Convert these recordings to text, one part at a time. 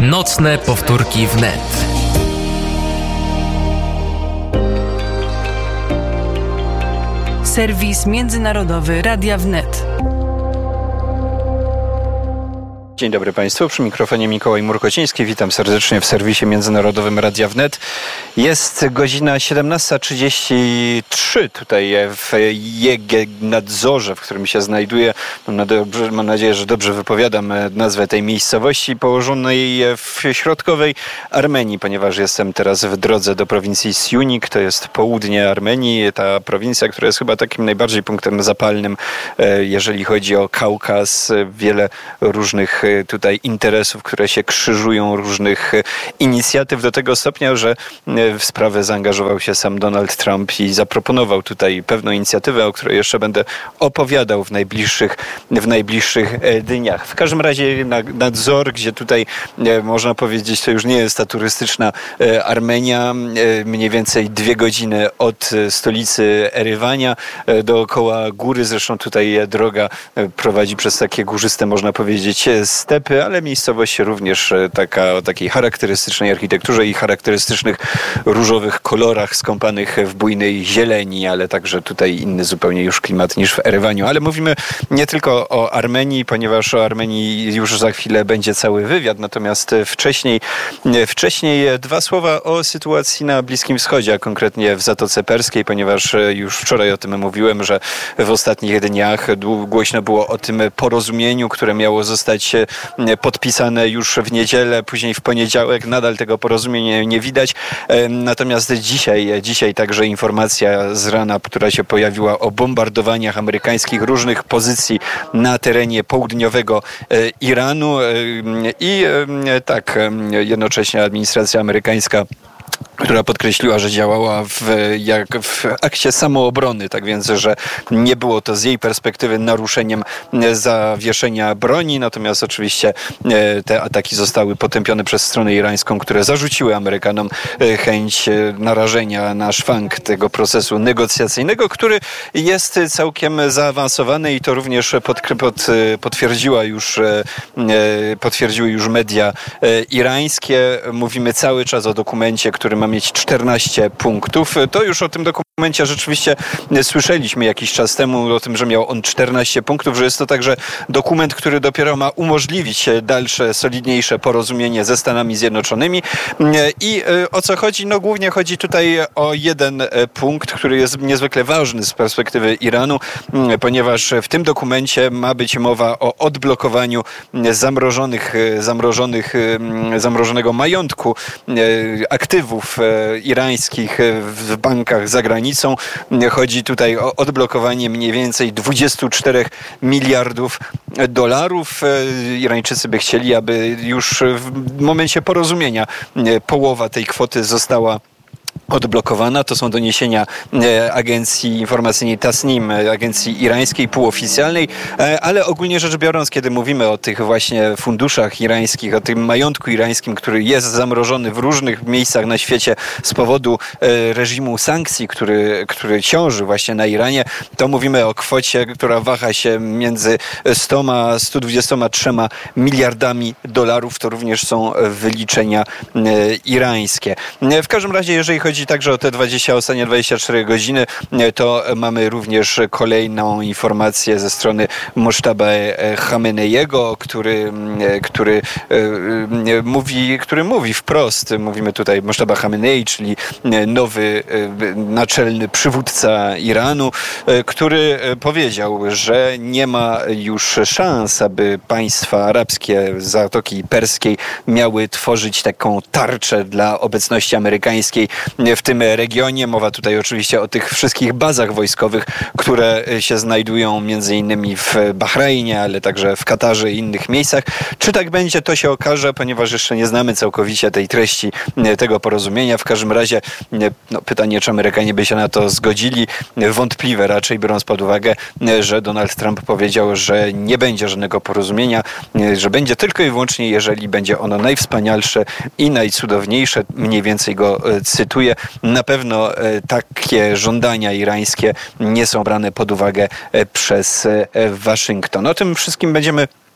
Nocne powtórki wnet. Serwis międzynarodowy Radia Wnet. Dzień dobry Państwu, przy mikrofonie Mikołaj Murkociński. Witam serdecznie w serwisie międzynarodowym Radia Wnet. Jest godzina 17:33 tutaj w Jegernadzorze, w którym się znajduję. Mam nadzieję, że dobrze wypowiadam nazwę tej miejscowości położonej w środkowej Armenii, ponieważ jestem teraz w drodze do prowincji Syunik. To jest południe Armenii, ta prowincja, która jest chyba takim najbardziej punktem zapalnym, jeżeli chodzi o Kaukaz. Wiele różnych tutaj interesów, które się krzyżują, różnych inicjatyw do tego stopnia, że w sprawę zaangażował się sam Donald Trump i zaproponował tutaj pewną inicjatywę, o której jeszcze będę opowiadał w najbliższych dniach. W każdym razie Nadzor, gdzie tutaj można powiedzieć, to już nie jest ta turystyczna Armenia, mniej więcej 2 godziny od stolicy Erywania, dookoła góry, zresztą tutaj droga prowadzi przez takie górzyste, można powiedzieć, stepy, ale miejscowość również o takiej charakterystycznej architekturze i charakterystycznych różowych kolorach skąpanych w bujnej zieleni, ale także tutaj inny zupełnie już klimat niż w Erywaniu. Ale mówimy nie tylko o Armenii, ponieważ o Armenii już za chwilę będzie cały wywiad, natomiast wcześniej 2 słowa o sytuacji na Bliskim Wschodzie, a konkretnie w Zatoce Perskiej, ponieważ już wczoraj o tym mówiłem, że w ostatnich dniach głośno było o tym porozumieniu, które miało zostać podpisane już w niedzielę, później w poniedziałek. Nadal tego porozumienia nie widać. Natomiast dzisiaj także informacja z rana, która się pojawiła o bombardowaniach amerykańskich różnych pozycji na terenie południowego Iranu i jednocześnie administracja amerykańska, która podkreśliła, że działała w akcie samoobrony, tak więc, że nie było to z jej perspektywy naruszeniem zawieszenia broni, natomiast oczywiście te ataki zostały potępione przez stronę irańską, które zarzuciły Amerykanom chęć narażenia na szwank tego procesu negocjacyjnego, który jest całkiem zaawansowany i to również potwierdziły już media irańskie. Mówimy cały czas o dokumencie, który ma mieć 14 punktów. To już o tym dokumencie rzeczywiście słyszeliśmy jakiś czas temu, o tym, że miał on 14 punktów, że jest to także dokument, który dopiero ma umożliwić dalsze, solidniejsze porozumienie ze Stanami Zjednoczonymi. I o co chodzi? No głównie chodzi tutaj o jeden punkt, który jest niezwykle ważny z perspektywy Iranu, ponieważ w tym dokumencie ma być mowa o odblokowaniu zamrożonego majątku, aktywów irańskich w bankach za granicą. Chodzi tutaj o odblokowanie mniej więcej 24 miliardów dolarów. Irańczycy by chcieli, aby już w momencie porozumienia połowa tej kwoty została odblokowana. To są doniesienia agencji informacyjnej Tasnim, agencji irańskiej, półoficjalnej, ale ogólnie rzecz biorąc, kiedy mówimy o tych właśnie funduszach irańskich, o tym majątku irańskim, który jest zamrożony w różnych miejscach na świecie z powodu reżimu sankcji, który ciąży właśnie na Iranie, to mówimy o kwocie, która waha się między 100 a 123 miliardami dolarów. To również są wyliczenia irańskie. W każdym razie, jeżeli chodzi także o te ostatnie 24 godziny, to mamy również kolejną informację ze strony Mojtaba Khameneiego, który mówi wprost, mówimy tutaj Mojtaba Khamenei, czyli nowy naczelny przywódca Iranu, który powiedział, że nie ma już szans, aby państwa arabskie z Zatoki Perskiej miały tworzyć taką tarczę dla obecności amerykańskiej w tym regionie. Mowa tutaj oczywiście o tych wszystkich bazach wojskowych, które się znajdują między innymi w Bahrajnie, ale także w Katarze i innych miejscach. Czy tak będzie, to się okaże, ponieważ jeszcze nie znamy całkowicie tej treści tego porozumienia. W każdym razie pytanie, czy Amerykanie by się na to zgodzili. Wątpliwe raczej, biorąc pod uwagę, że Donald Trump powiedział, że nie będzie żadnego porozumienia, że będzie tylko i wyłącznie, jeżeli będzie ono najwspanialsze i najcudowniejsze. Mniej więcej go cytuję. Na pewno takie żądania irańskie nie są brane pod uwagę przez Waszyngton. O tym wszystkim będziemy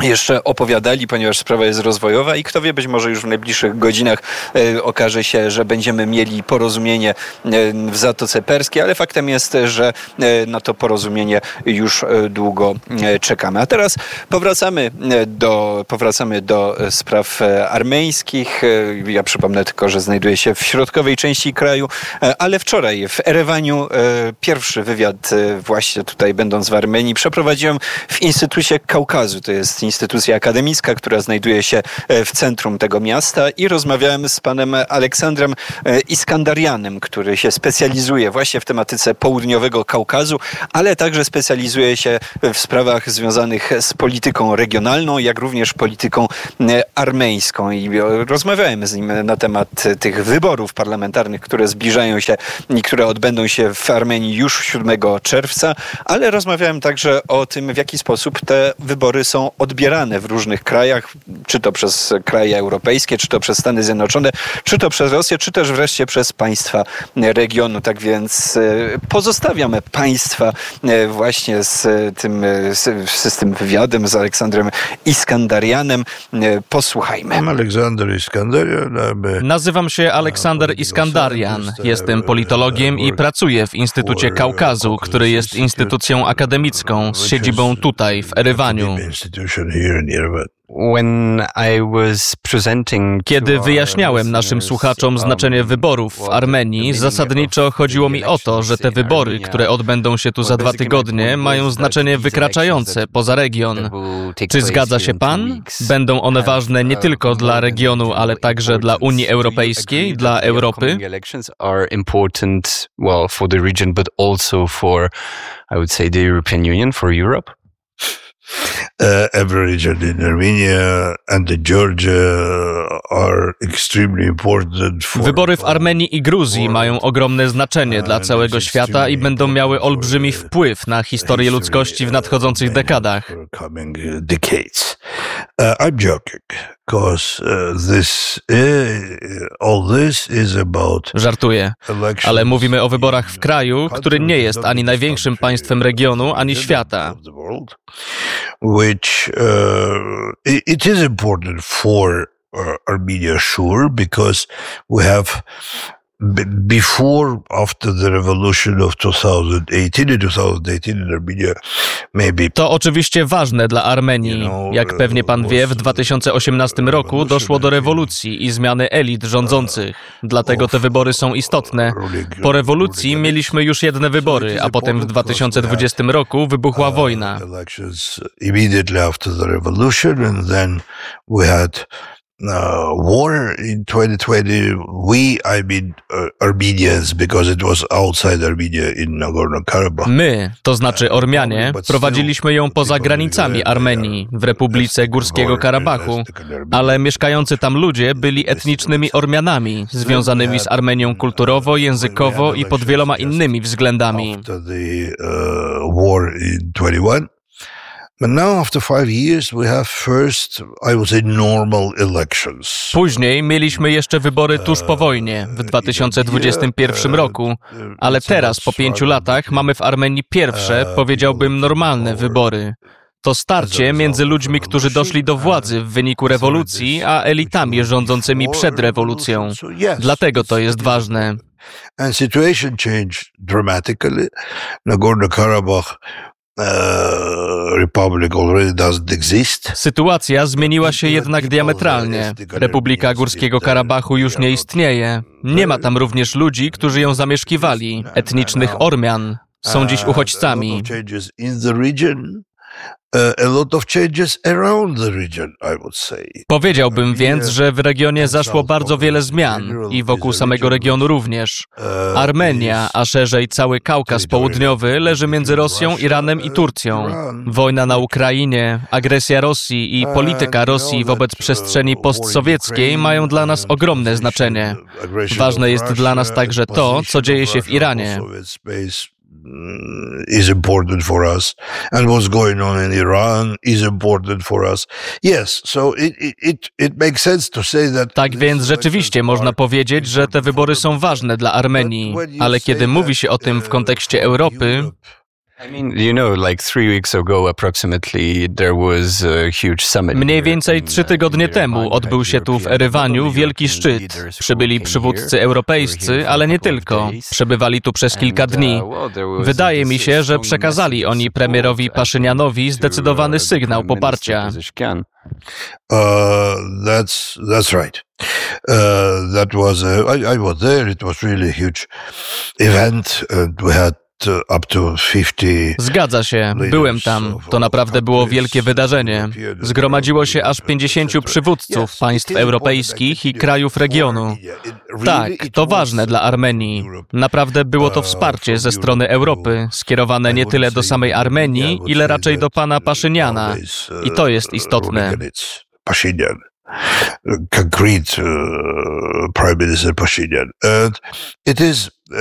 jeszcze opowiadali, ponieważ sprawa jest rozwojowa i kto wie, być może już w najbliższych godzinach okaże się, że będziemy mieli porozumienie w Zatoce Perskiej, ale faktem jest, że na to porozumienie już długo czekamy. A teraz powracamy do spraw armeńskich. Ja przypomnę tylko, że znajduję się w środkowej części kraju, ale wczoraj w Erewaniu pierwszy wywiad właśnie tutaj, będąc w Armenii, przeprowadziłem w Instytucie Kaukazu. To jest instytucja akademicka, która znajduje się w centrum tego miasta i rozmawiałem z panem Aleksandrem Iskandarianem, który się specjalizuje właśnie w tematyce południowego Kaukazu, ale także specjalizuje się w sprawach związanych z polityką regionalną, jak również polityką armeńską. I rozmawiałem z nim na temat tych wyborów parlamentarnych, które zbliżają się i które odbędą się w Armenii już 7 czerwca, ale rozmawiałem także o tym, w jaki sposób te wybory są odbierane w różnych krajach, czy to przez kraje europejskie, czy to przez Stany Zjednoczone, czy to przez Rosję, czy też wreszcie przez państwa regionu. Tak więc pozostawiam państwa właśnie z tym wywiadem z Aleksandrem Iskandarianem. Posłuchajmy. Nazywam się Aleksander Iskandarian. Jestem politologiem i pracuję w Instytucie Kaukazu, który jest instytucją akademicką z siedzibą tutaj, w Erewaniu. Kiedy wyjaśniałem naszym słuchaczom znaczenie wyborów w Armenii, zasadniczo chodziło mi o to, że te wybory, które odbędą się tu za 2 tygodnie, mają znaczenie wykraczające poza region. Czy zgadza się pan? Będą one ważne nie tylko dla regionu, ale także dla Unii Europejskiej, dla Europy? Every region in Armenia and in Georgia are extremely important for... Wybory w Armenii i Gruzji mają ogromne znaczenie dla całego świata i będą miały olbrzymi wpływ na historię ludzkości w nadchodzących dekadach. I'm joking, because all this is about... Żartuję, ale mówimy o wyborach w kraju, który nie jest ani największym państwem regionu, ani świata. Which it is important for Armenia, sure, because we have after the revolution of 2018 in Armenia, maybe... To oczywiście ważne dla Armenii. Jak pewnie pan wie, w 2018 roku doszło do rewolucji i zmiany elit rządzących. Dlatego te wybory są istotne. Po rewolucji mieliśmy już jedne wybory, a potem w 2020 roku wybuchła wojna. Immediately after the revolution, and then we had war in 2020. Armenians, because it was outside Armenia in Nagorno-Karabakh. My, to znaczy Ormianie, prowadziliśmy ją poza granicami Armenii, w Republice Górskiego Karabachu, ale mieszkający tam ludzie byli etnicznymi Ormianami, związanymi z Armenią kulturowo, językowo i pod wieloma innymi względami. But now, after 5 years, we have first, I would say, normal elections. Później mieliśmy jeszcze wybory tuż po wojnie, w 2021 roku, ale teraz, po 5 latach, mamy w Armenii pierwsze, powiedziałbym, normalne wybory. To starcie między ludźmi, którzy doszli do władzy w wyniku rewolucji, a elitami rządzącymi przed rewolucją. Dlatego to jest ważne. And situation changed dramatically. Nagorno-Karabakh Republic already doesn't exist. Sytuacja zmieniła się jednak diametralnie. Republika Górskiego Karabachu już nie istnieje. Nie ma tam również ludzi, którzy ją zamieszkiwali, etnicznych Ormian. Są dziś uchodźcami. A lot of changes around the region, I would say. Powiedziałbym więc, że w regionie zaszło bardzo wiele zmian i wokół samego regionu również. Armenia, a szerzej cały Kaukaz Południowy leży między Rosją, Iranem i Turcją. Wojna na Ukrainie, agresja Rosji i polityka Rosji wobec przestrzeni postsowieckiej mają dla nas ogromne znaczenie. Ważne jest dla nas także to, co dzieje się w Iranie. Is important for us, and what's going on in Iran is important for us. Yes, so it makes sense to say that. Tak więc rzeczywiście można powiedzieć, że te wybory są ważne dla Armenii, ale kiedy mówi się o tym w kontekście Europy, Mniej więcej 3 tygodnie temu odbył się tu w Erywaniu wielki szczyt. Przybyli przywódcy europejscy, ale nie tylko. Przebywali tu przez kilka dni. Wydaje mi się, że przekazali oni premierowi Paszynianowi zdecydowany sygnał poparcia. That's right. That was I was there. It was really a huge event, and we had up to 50. Zgadza się, byłem tam. To naprawdę było wielkie wydarzenie. Zgromadziło się aż 50 przywódców państw europejskich i krajów regionu. Tak, to ważne dla Armenii. Naprawdę było to wsparcie ze strony Europy, skierowane nie tyle do samej Armenii, ile raczej do pana Paszyniana. I to jest istotne. Pashinyan, concrete Prime Minister Pashinyan, and it is